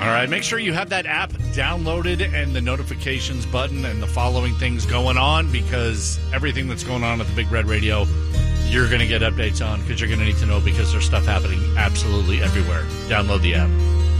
All right, make sure you have that app downloaded and the notifications button and the following things going on, because everything that's going on at the Big Red Radio, you're going to get updates on, because you're going to need to know, because there's stuff happening absolutely everywhere. Download the app.